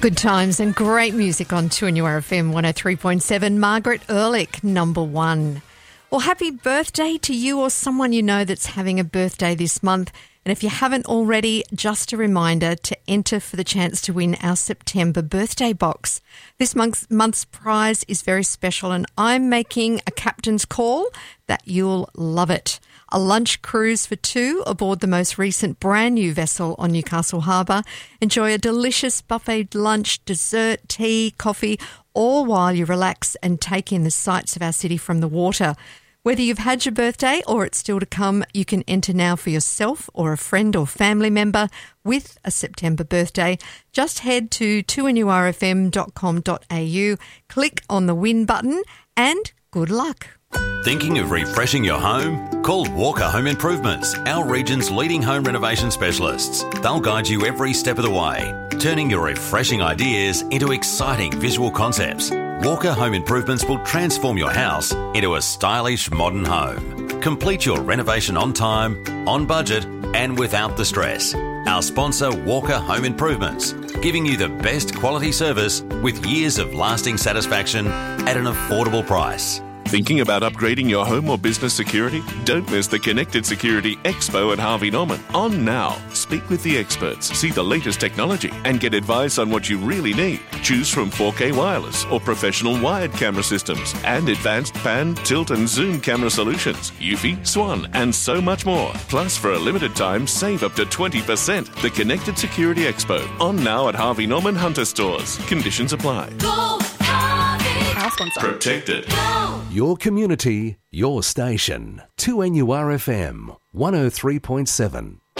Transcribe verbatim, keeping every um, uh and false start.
Good times and great music on two N U R F M one oh three point seven. Margaret Ehrlich, number one. Well, happy birthday to you or someone you know that's having a birthday this month. And if you haven't already, just a reminder to enter for the chance to win our September birthday box. This month's, month's prize is very special and I'm making a captain's call that you'll love it. A lunch cruise for two aboard the most recent brand new vessel on Newcastle Harbour. Enjoy a delicious buffet lunch, dessert, tea, coffee, all while you relax and take in the sights of our city from the water. Whether you've had your birthday or it's still to come, you can enter now for yourself or a friend or family member with a September birthday. Just head to two n u r f m dot com dot a u, click on the win button and good luck. Thinking of refreshing your home? Call Walker Home Improvements, our region's leading home renovation specialists. They'll guide you every step of the way, turning your refreshing ideas into exciting visual concepts. Walker Home Improvements will transform your house into a stylish modern home. Complete your renovation on time, on budget and without the stress. Our sponsor, Walker Home Improvements, giving you the best quality service with years of lasting satisfaction at an affordable price. Thinking about upgrading your home or business security? Don't miss the Connected Security Expo at Harvey Norman. On now. Speak with the experts, see the latest technology, and get advice on what you really need. Choose from four K wireless or professional wired camera systems and advanced pan, tilt, and zoom camera solutions, Eufy, Swan, and so much more. Plus, for a limited time, save up to twenty percent. The Connected Security Expo. On now at Harvey Norman Hunter Stores. Conditions apply. Go Harvey! Protected. Go! Your community, your station. two N U R F M one oh three point seven.